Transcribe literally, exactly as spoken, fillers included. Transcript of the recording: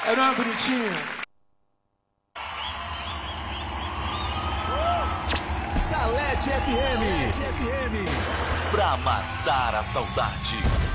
Era uma bonitinha. Salete F M. Salete F M. Pra matar a saudade.